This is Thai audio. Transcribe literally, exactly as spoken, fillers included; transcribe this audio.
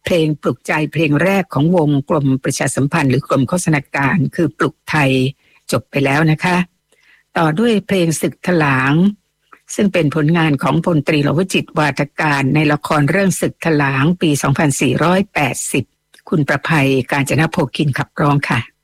เพลงปลุกใจเพลงแรกของวงกรมประชาสัมพันธ์หรือกรมโฆษณาการคือปลุกไทยจบไปแล้วนะคะต่อด้วยเพลงศึกถลางซึ่งเป็นผลงานของพลตรีลวจิตวาทการในละครเรื่องศึกถลางปีสองพันสี่ร้อยแปดสิบคุณประภัยกาญจนโภคินขับร้องค่ะ